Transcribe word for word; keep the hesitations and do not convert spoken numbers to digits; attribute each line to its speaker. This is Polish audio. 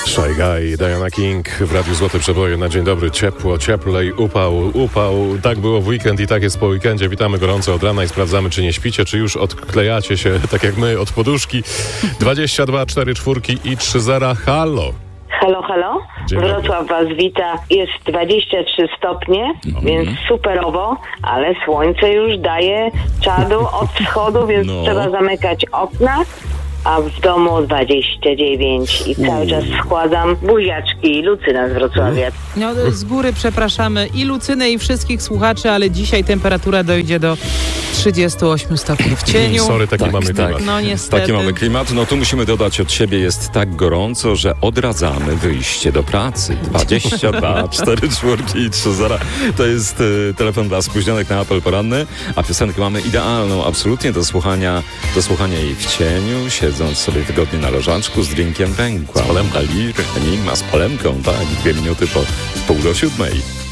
Speaker 1: Shy Guy, Diana King w Radiu Złote Przeboje na dzień dobry. Ciepło, cieplej, upał, upał. Tak było w weekend i tak jest po weekendzie. Witamy gorąco od rana i sprawdzamy, czy nie śpicie, czy już odklejacie się, tak jak my, od poduszki. dwadzieścia dwa cztery cztery i trzy zera. Halo.
Speaker 2: Halo, halo.
Speaker 1: Dzień dobry.
Speaker 2: Wrocław was wita. Jest dwadzieścia trzy stopnie,
Speaker 1: No.
Speaker 2: więc superowo, ale słońce już daje czadu od wschodu, więc
Speaker 3: No.
Speaker 2: trzeba zamykać okna. A w domu dwadzieścia dziewięć i cały czas składam buziaczki Lucyna z Wrocławia.
Speaker 4: No, z góry przepraszamy i Lucynę, i wszystkich słuchaczy, ale dzisiaj temperatura dojdzie do trzydziestu ośmiu stopni w cieniu.
Speaker 1: Sorry, taki
Speaker 3: Tak,
Speaker 1: mamy
Speaker 3: tak.
Speaker 1: klimat.
Speaker 4: No niestety.
Speaker 3: Taki mamy klimat. No tu musimy dodać od siebie, jest tak gorąco, że odradzamy wyjście do pracy. dwadzieścia dwa cztery cztery i trzy zera. To jest y, telefon dla spóźnionych na apel poranny, a piosenkę mamy idealną, absolutnie do słuchania, do słuchania jej w cieniu, siedząc sobie wygodnie na leżaczku z drinkiem w ręku. Z polemką. Enigma z polemką, tak. Dwie minuty po pół do siódmej.